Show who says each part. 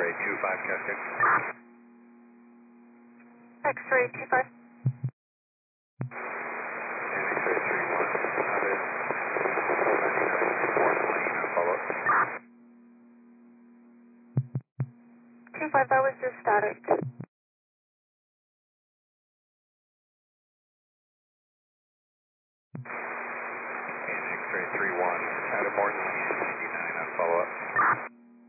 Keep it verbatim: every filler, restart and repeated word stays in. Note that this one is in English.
Speaker 1: X-ray two five Cascade.
Speaker 2: X-ray two five.
Speaker 1: And X-ray three one, out of ninety-nine, one lane, uh, follow up.
Speaker 2: two five, that was just static.
Speaker 1: And X-ray three one, out of Morton Lane, ninety-nine, on follow up.